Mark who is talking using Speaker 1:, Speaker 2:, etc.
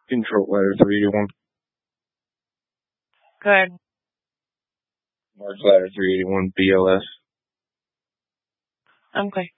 Speaker 1: Control letter 381.
Speaker 2: Good.
Speaker 1: March letter 381 BLS.
Speaker 2: Okay.